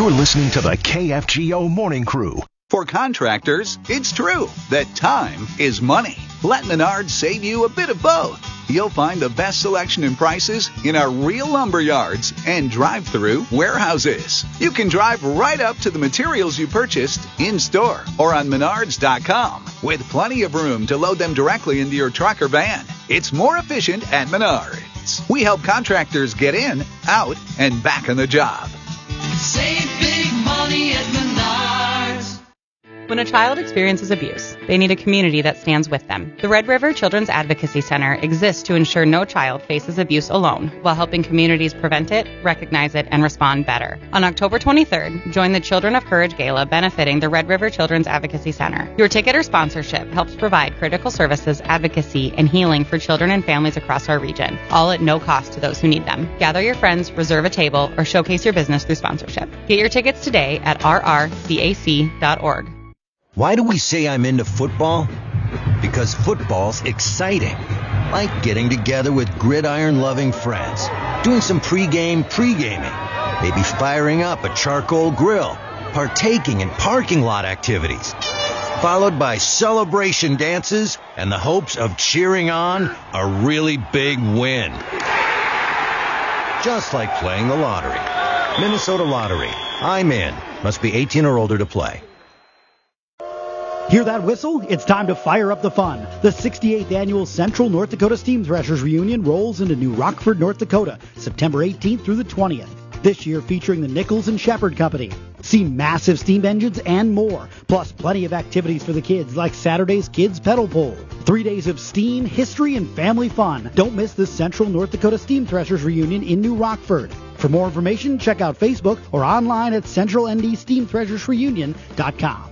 You're listening to the KFGO Morning Crew. For contractors, it's true that time is money. Let Menards save you a bit of both. You'll find the best selection and prices in our real lumber yards and drive-through warehouses. You can drive right up to the materials you purchased in-store or on Menards.com with plenty of room to load them directly into your truck or van. It's more efficient at Menards. We help contractors get in, out, and back on the job. Save big money at Menards. When a child experiences abuse, they need a community that stands with them. The Red River Children's Advocacy Center exists to ensure no child faces abuse alone, while helping communities prevent it, recognize it, and respond better. On October 23rd, join the Children of Courage Gala benefiting the Red River Children's Advocacy Center. Your ticket or sponsorship helps provide critical services, advocacy, and healing for children and families across our region, all at no cost to those who need them. Gather your friends, reserve a table, or showcase your business through sponsorship. Get your tickets today at rrcac.org. Why do we say I'm into football? Because football's exciting. Like getting together with gridiron-loving friends, doing some pre-gaming, maybe firing up a charcoal grill, partaking in parking lot activities, followed by celebration dances and the hopes of cheering on a really big win. Just like playing the lottery. Minnesota Lottery. I'm in. Must be 18 or older to play. Hear that whistle? It's time to fire up the fun. The 68th Annual Central North Dakota Steam Threshers Reunion rolls into New Rockford, North Dakota, September 18th through the 20th. This year featuring the Nichols and Shepherd Company. See massive steam engines and more, plus plenty of activities for the kids like Saturday's Kids Pedal Pull. 3 days of steam, history, and family fun. Don't miss the Central North Dakota Steam Threshers Reunion in New Rockford. For more information, check out Facebook or online at centralndsteamthreshersreunion.com.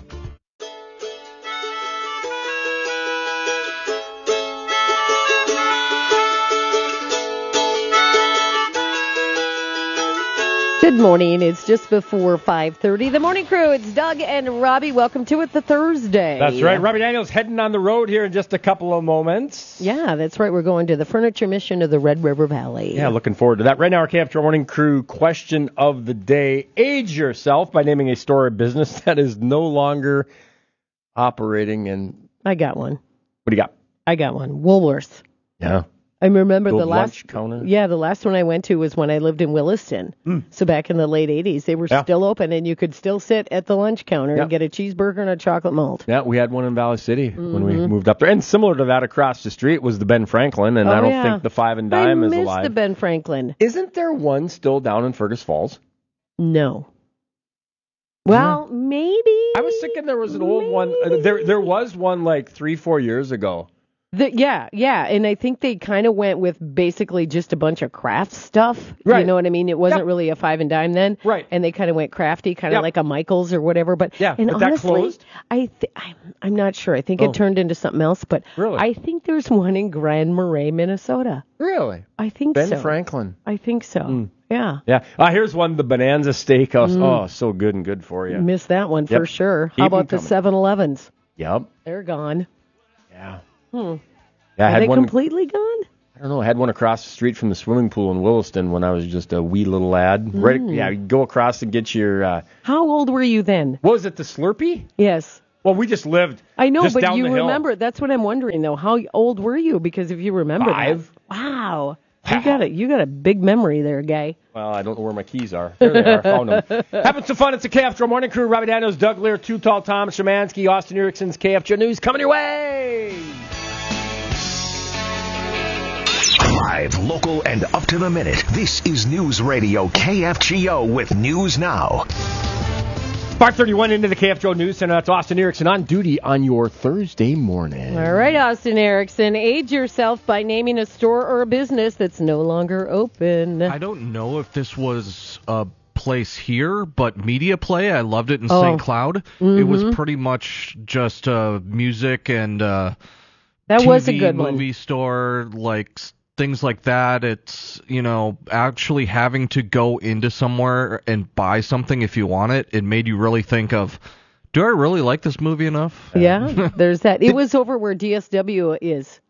Good morning. It's just before 5:30. The Morning Crew, it's Doug and Robbie. Welcome to it, the Thursday. That's right. Robbie Daniels heading on the road here in just a couple of moments. Yeah, that's right. We're going to the Furniture Mission of the Red River Valley. Yeah, looking forward to that. Right now, our KFGO Morning Crew question of the day. Age yourself by naming a store or business that is no longer operating. And I got one. What do you got? I got one. Woolworths. Yeah. I remember the last lunch counter. Yeah, the last one I went to was when I lived in Williston. So back in the late 80s, they were still open, and you could still sit at the lunch counter and get a cheeseburger and a chocolate malt. Yeah, we had one in Valley City when we moved up there. And similar to that across the street was the Ben Franklin, and I don't think the Five and Dime is alive. I missed the Ben Franklin. Isn't there one still down in Fergus Falls? No. Well, maybe. I was thinking there was an old one. There was one like 3-4 years ago. Yeah, and I think they kind of went with basically just a bunch of craft stuff. Right. You know what I mean? It wasn't really a Five and Dime then. Right. And they kind of went crafty, kind of like a Michael's or whatever. But and but honestly, that closed? I'm not sure. I think it turned into something else. But really? I think there's one in Grand Marais, Minnesota. Really? I think Ben so. Franklin. I think so. Yeah. Yeah. Here's one, the Bonanza Steakhouse. Oh, so good and good for you. Missed that one for sure. Keep How about the coming. 7-Elevens? Yep. They're gone. Yeah. Yeah, Are they completely gone? I don't know. I had one across the street from the swimming pool in Williston when I was just a wee little lad. Right? Yeah, you go across and get your... How old were you then? What was it, the Slurpee? Yes. Well, we just lived I know, just but down you the hill. remember. That's what I'm wondering, though. How old were you? Because if you remember 5. that. Wow. You got a big memory there, guy. Well, I don't know where my keys are. There they are. Found them. Having some fun. It's the KFGO Morning Crew. Robbie Daniels, Doug Lear, Too Tall Tom, Szymanski, Austin Erickson's KFGO News coming your way. Live, local, and up to the minute. This is News Radio KFGO with News Now. Spark 31 into the KFGO News Center. That's Austin Erickson on duty on your Thursday morning. All right, Austin Erickson. Age yourself by naming a store or a business that's no longer open. I don't know if this was a place here, but Media Play, I loved it in St. Cloud. It was pretty much just music and that TV, was a good movie store, like things like that. It's, actually having to go into somewhere and buy something if you want it. It made you really think of, do I really like this movie enough? Yeah, there's that. It was over where DSW is.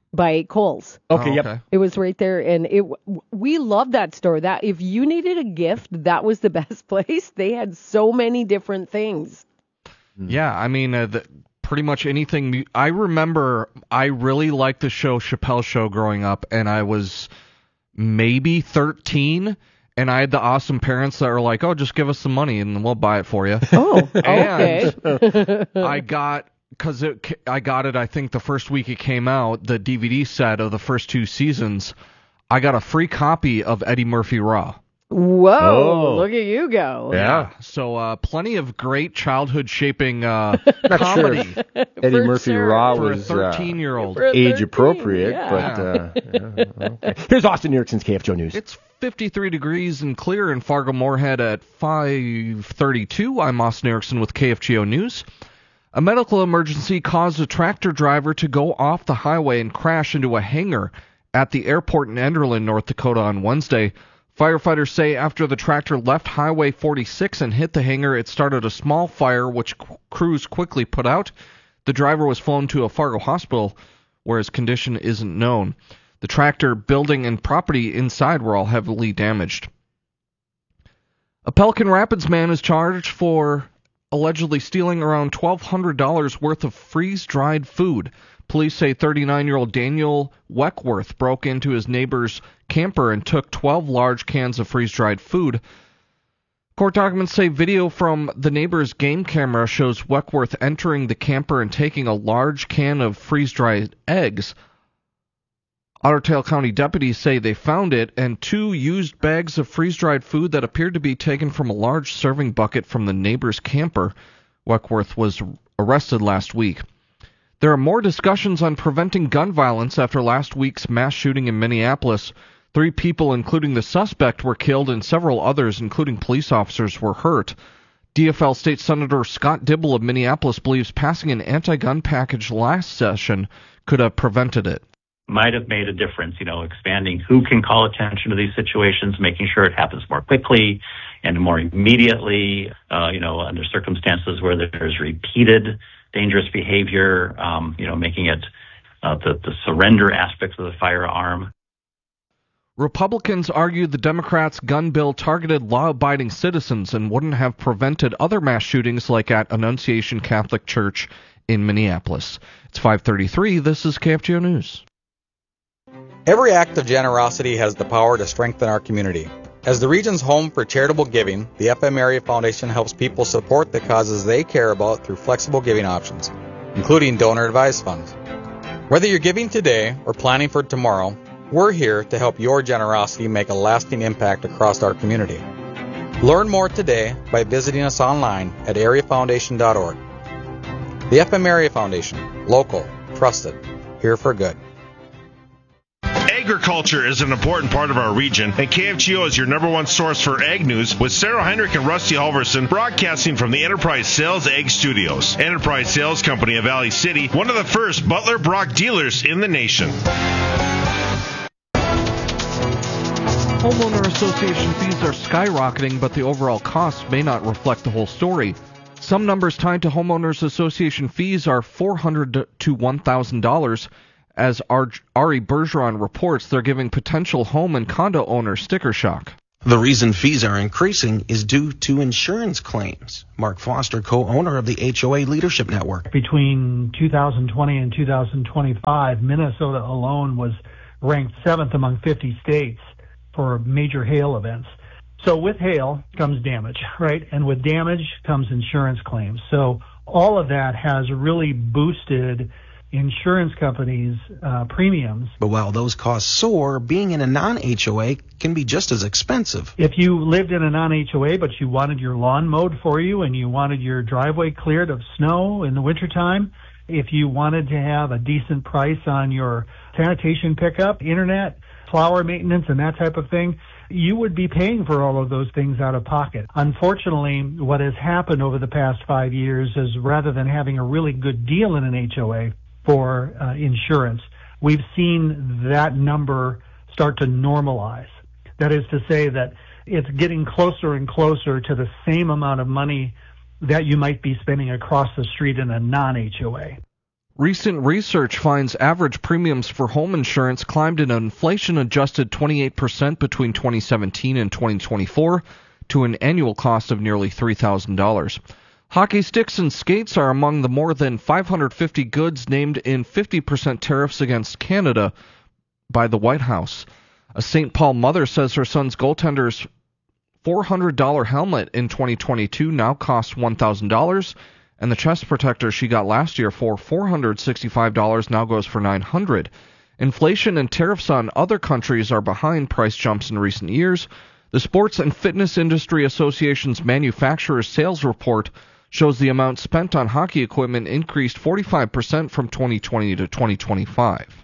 by Kohl's. Okay, yep. It was right there, and we loved that store. That if you needed a gift, that was the best place. They had so many different things. Yeah, I mean, pretty much anything. I remember I really liked the show Chappelle's Show growing up, and I was maybe 13, and I had the awesome parents that were like, "Oh, just give us some money and we'll buy it for you." Oh, okay. And I got it, I think the first week it came out, the DVD set of the first 2 seasons. I got a free copy of Eddie Murphy Raw. Whoa, look at you go. Yeah. So plenty of great childhood shaping comedy. Sure Eddie Murphy Raw for was a 13-year-old. Age appropriate, yeah. but okay. Here's Austin Erickson's KFGO News. It's 53 degrees and clear in Fargo-Moorhead at 5:32. I'm Austin Erickson with KFGO News. A medical emergency caused a tractor driver to go off the highway and crash into a hangar at the airport in Enderlin, North Dakota on Wednesday. Firefighters say after the tractor left Highway 46 and hit the hangar, it started a small fire, which crews quickly put out. The driver was flown to a Fargo hospital, where his condition isn't known. The tractor, building, and property inside were all heavily damaged. A Pelican Rapids man is charged for allegedly stealing around $1,200 worth of freeze-dried food. Police say 39-year-old Daniel Weckworth broke into his neighbor's camper and took 12 large cans of freeze-dried food. Court documents say video from the neighbor's game camera shows Weckworth entering the camper and taking a large can of freeze-dried eggs. Otter Tail County deputies say they found it and 2 used bags of freeze-dried food that appeared to be taken from a large serving bucket from the neighbor's camper. Weckworth was arrested last week. There are more discussions on preventing gun violence after last week's mass shooting in Minneapolis. 3 people, including the suspect, were killed and several others, including police officers, were hurt. DFL State Senator Scott Dibble of Minneapolis believes passing an anti-gun package last session could have prevented it. Might have made a difference, expanding who can call attention to these situations, making sure it happens more quickly and more immediately, under circumstances where there's repeated dangerous behavior, making it the surrender aspects of the firearm. Republicans argued the Democrats' gun bill targeted law-abiding citizens and wouldn't have prevented other mass shootings like at Annunciation Catholic Church in Minneapolis. It's 5:33. This is KFGO News. Every act of generosity has the power to strengthen our community. As the region's home for charitable giving, the FM Area Foundation helps people support the causes they care about through flexible giving options, including donor-advised funds. Whether you're giving today or planning for tomorrow, we're here to help your generosity make a lasting impact across our community. Learn more today by visiting us online at areafoundation.org. The FM Area Foundation, local, trusted, here for good. Agriculture is an important part of our region, and KFGO is your #1 source for ag news, with Sarah Heinrich and Rusty Halverson broadcasting from the Enterprise Sales Ag Studios. Enterprise Sales Company of Valley City, one of the first Butler Brock dealers in the nation. Homeowner association fees are skyrocketing, but the overall costs may not reflect the whole story. Some numbers tied to homeowners association fees are $400 to $1,000. As Ari Bergeron reports, they're giving potential home and condo owners sticker shock. The reason fees are increasing is due to insurance claims. Mark Foster, co-owner of the HOA Leadership Network. Between 2020 and 2025, Minnesota alone was ranked 7th among 50 states for major hail events. So with hail comes damage, right? And with damage comes insurance claims. So all of that has really boosted insurance companies' premiums. But while those costs soar, being in a non-HOA can be just as expensive. If you lived in a non-HOA but you wanted your lawn mowed for you and you wanted your driveway cleared of snow in the wintertime, if you wanted to have a decent price on your sanitation pickup, internet, flower maintenance, and that type of thing, you would be paying for all of those things out of pocket. Unfortunately, what has happened over the past 5 years is rather than having a really good deal in an HOA for insurance, we've seen that number start to normalize. That is to say that it's getting closer and closer to the same amount of money that you might be spending across the street in a non-HOA. Recent research finds average premiums for home insurance climbed an inflation-adjusted 28% between 2017 and 2024 to an annual cost of nearly $3,000. Hockey sticks and skates are among the more than 550 goods named in 50% tariffs against Canada by the White House. A St. Paul mother says her son's goaltender's $400 helmet in 2022 now costs $1,000, and the chest protector she got last year for $465 now goes for $900. Inflation and tariffs on other countries are behind price jumps in recent years. The Sports and Fitness Industry Association's Manufacturers Sales Report shows the amount spent on hockey equipment increased 45% from 2020 to 2025.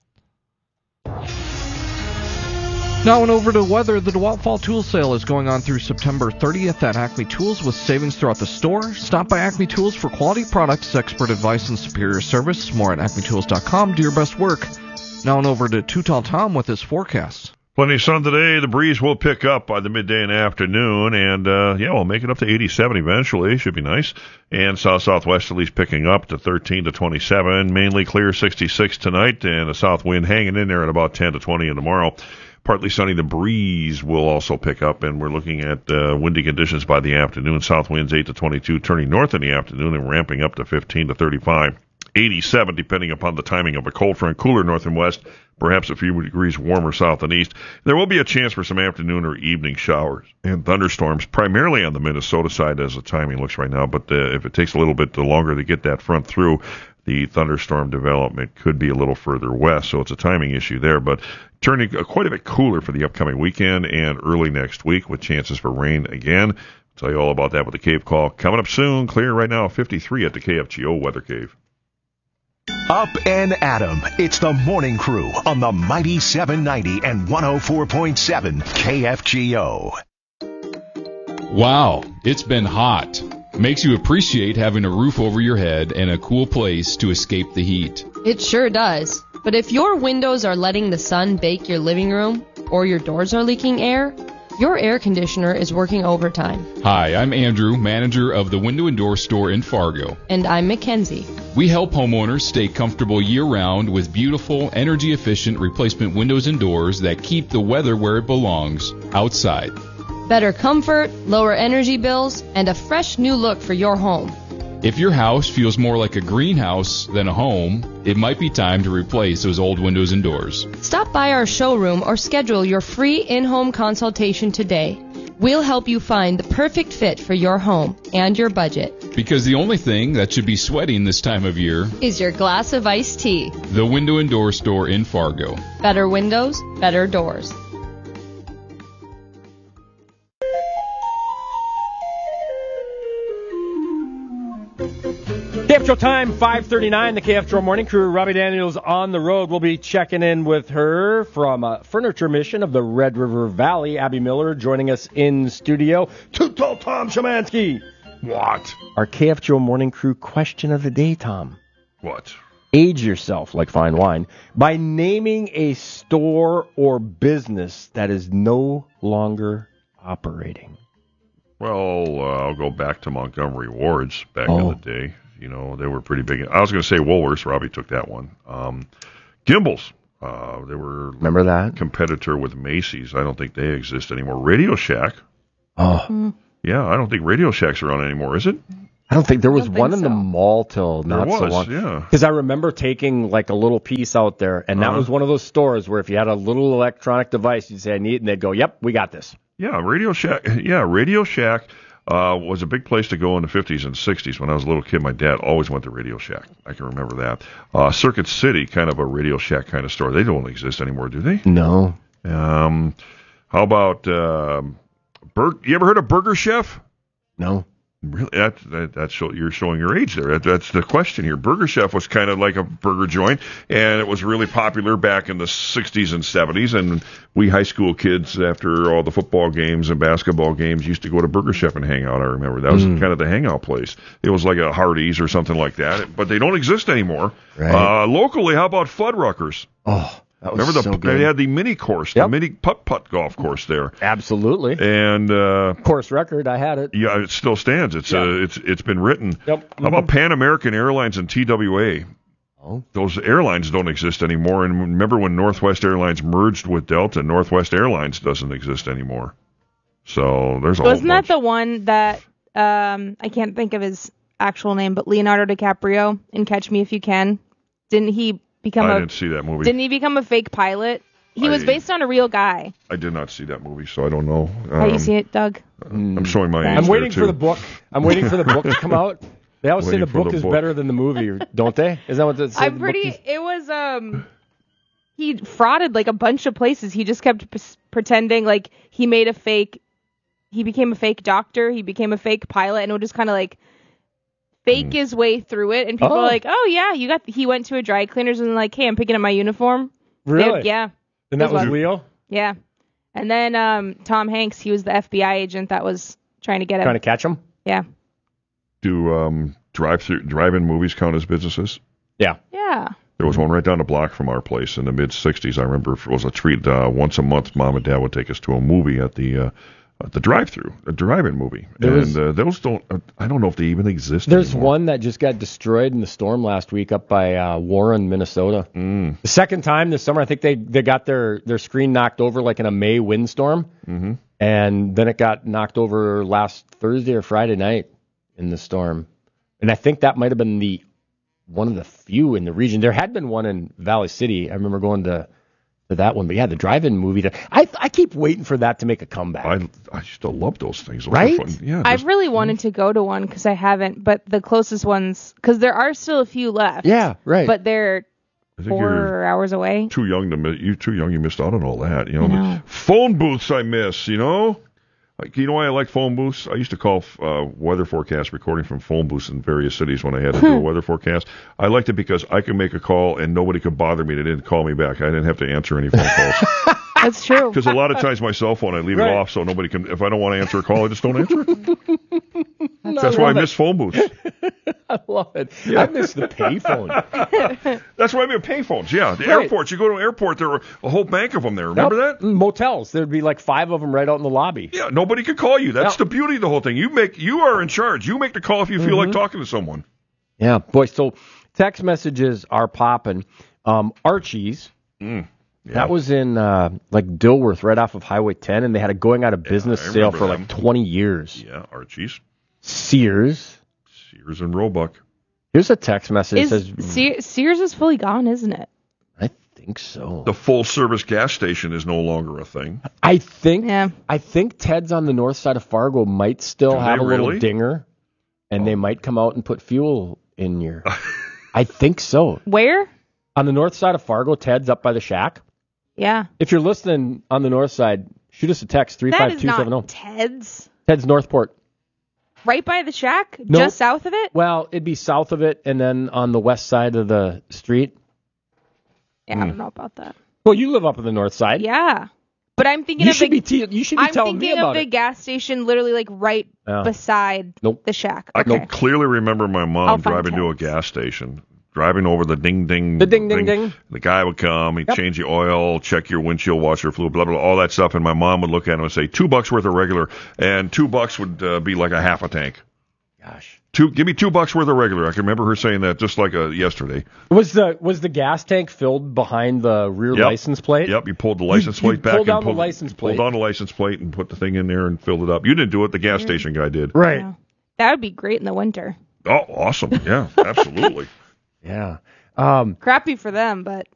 Now and over to weather. The DeWalt Fall Tool Sale is going on through September 30th at Acme Tools with savings throughout the store. Stop by Acme Tools for quality products, expert advice, and superior service. More at acmetools.com. Do your best work. Now and over to Too Tall Tom with his forecast. Plenty of sun today. The breeze will pick up by the midday and afternoon, and we'll make it up to 87 eventually. Should be nice. And southwesterlies picking up to 13 to 27. Mainly clear, 66 tonight, and a south wind hanging in there at about 10 to 20 tomorrow. Partly sunny. The breeze will also pick up, and we're looking at windy conditions by the afternoon. South winds 8 to 22, turning north in the afternoon and ramping up to 15 to 35. 87, depending upon the timing of a cold front, cooler north and west, perhaps a few degrees warmer south and east. There will be a chance for some afternoon or evening showers and thunderstorms, primarily on the Minnesota side as the timing looks right now. But if it takes a little bit longer to get that front through, the thunderstorm development could be a little further west, so it's a timing issue there. But turning quite a bit cooler for the upcoming weekend and early next week with chances for rain again. I'll tell you all about that with the Cave Call coming up soon. Clear right now, 53 at the KFGO Weather Cave. Up and Adam. It's the Morning Crew on the Mighty 790 and 104.7 KFGO. Wow, it's been hot. Makes you appreciate having a roof over your head and a cool place to escape the heat. It sure does. But if your windows are letting the sun bake your living room, or your doors are leaking air, your air conditioner is working overtime. Hi, I'm Andrew, manager of the Window and Door Store in Fargo. And I'm Mackenzie. We help homeowners stay comfortable year-round with beautiful, energy-efficient replacement windows and doors that keep the weather where it belongs, outside. Better comfort, lower energy bills, and a fresh new look for your home. If your house feels more like a greenhouse than a home, it might be time to replace those old windows and doors. Stop by our showroom or schedule your free in-home consultation today. We'll help you find the perfect fit for your home and your budget. Because the only thing that should be sweating this time of year is your glass of iced tea. The Window and Door Store in Fargo. Better windows, better doors. KFGO time, 5:39. The KFGO Morning Crew. Robbie Daniels on the road. We'll be checking in with her from Furniture Mission of the Red River Valley. Abby Miller joining us in studio. Too Tall Tom Szymanski. What? Our KFGO Morning Crew question of the day, Tom. What? Age yourself like fine wine by naming a store or business that is no longer operating. Well, I'll go back to Montgomery Ward's back in the day. You know, they were pretty big. I was going to say Woolworths. Robbie took that one. Gimbels. They were remember that competitor with Macy's. I don't think they exist anymore. Radio Shack. Oh, yeah. I don't think Radio Shack's around anymore. Is it? I don't think there was one in the mall till not so long. Yeah. Because I remember taking like a little piece out there, and that was one of those stores where if you had a little electronic device, you'd say I need it, and they'd go, "Yep, we got this." Yeah, Radio Shack. Yeah, Radio Shack. Was a big place to go in the 50s and 60s. When I was a little kid, my dad always went to Radio Shack. I can remember that. Circuit City, kind of a Radio Shack kind of store. They don't exist anymore, do they? No. How about you ever heard of Burger Chef? No. Really, you're showing your age there. That's the question here. Burger Chef was kind of like a burger joint, and it was really popular back in the 60s and 70s. And we high school kids, after all the football games and basketball games, used to go to Burger Chef and hang out. I remember that was kind of the hangout place. It was like a Hardee's or something like that, but they don't exist anymore. Right. Locally, how about Fuddruckers? Oh. Remember they had the mini course, the mini putt golf course there. Absolutely. And course record, I had it. Yeah, it still stands. It's been written. Yep. How about Pan American Airlines and TWA? Oh. Those airlines don't exist anymore. And remember when Northwest Airlines merged with Delta, Northwest Airlines doesn't exist anymore. So there's a Wasn't whole that the one that I can't think of his actual name, but Leonardo DiCaprio in Catch Me If You Can? Didn't he become I didn't see that movie. Didn't he become a fake pilot? He was based on a real guy. I did not see that movie, so I don't know. Have you seen it, Doug? I'm showing my age. I'm waiting there, for the book. I'm waiting for the book to come out. They always say the book is better than the movie, don't they? Is that what it said? It was he frauded like a bunch of places. He just kept pretending like he made a fake. He became a fake doctor. He became a fake pilot, and would just kind of like fake his way through it. And people are like, "Oh yeah, he went to a dry cleaners and like, hey, I'm picking up my uniform." Really? Yeah. And that was Leo? Yeah. And then Tom Hanks, he was the FBI agent that was trying to get him. Trying to catch him? Yeah. Do drive-in movies count as businesses? Yeah. Yeah. There was one right down the block from our place in the mid-'60s. I remember it was a treat. Once a month, Mom and Dad would take us to a movie at the drive-through, a drive-in movie. Those don't, I don't know if they even exist There's anymore. one that just got destroyed in the storm last week up by Warren, Minnesota. The second time this summer, I think they got their screen knocked over like in a May windstorm. Mm-hmm. And then it got knocked over last Thursday or Friday night in the storm. And I think that might have been one of the few in the region. There had been one in Valley City. I remember going to that one. But yeah, the drive-in movie. I keep waiting for that to make a comeback. I still love those things. Those right? are fun. Yeah, I've really wanted to go to one because I haven't, but the closest ones, because there are still a few left. Yeah, right. But they're 4 hours away. Too young. You missed out on all that. You know, the phone booths I miss. You know. Like, you know why I like phone booths? I used to call weather forecast recording from phone booths in various cities when I had to do a weather forecast. I liked it because I could make a call and nobody could bother me. They didn't call me back. I didn't have to answer any phone calls. That's true. Because a lot of times my cell phone, I leave it off so nobody can. If I don't want to answer a call, I just don't answer it. That's why I miss phone booths. I love it. I miss the payphone. That's why I miss payphones. Yeah, the airports. You go to an airport, there were a whole bank of them there. Remember that? Motels. There'd be like 5 of them right out in the lobby. Yeah, nobody could call you. That's the beauty of the whole thing. You are in charge. You make the call if you feel like talking to someone. Yeah, boy. So text messages are popping. Archie's. Yeah. That was in like Dilworth, right off of Highway 10, and they had a going out of business sale for like 20 years. Yeah, Archie's. Sears and Roebuck. Here's a text message that says Sears is fully gone, isn't it? I think so. The full service gas station is no longer a thing. I think Ted's on the north side of Fargo might still have a little dinger, and they might come out and put fuel in your. I think so. Where? On the north side of Fargo, Ted's up by the shack. Yeah. If you're listening on the north side, shoot us a text 35270. That is not Ted's. Ted's Northport. Right by the shack? No. Just south of it? Well, it'd be south of it and then on the west side of the street. Yeah, I don't know about that. Well, you live up on the north side. Yeah. But I'm thinking you should be telling me about it. I'm thinking of the gas station literally like right beside the shack. I can clearly remember my mom driving to a gas station. Driving over the ding. The guy would come, he'd change the oil, check your windshield washer fluid, blah, blah, blah, all that stuff. And my mom would look at him and say, $2 worth of regular. And $2 would be like a half a tank. Gosh. Give me $2 worth of regular. I can remember her saying that just like yesterday. Was the gas tank filled behind the rear license plate? Yep, you pulled the license plate back. Pulled down the license plate. Pulled down the license plate and put the thing in there and filled it up. You didn't do it. The gas station guy did. Right. Yeah. That would be great in the winter. Oh, awesome. Yeah, absolutely. Yeah. Crappy for them, but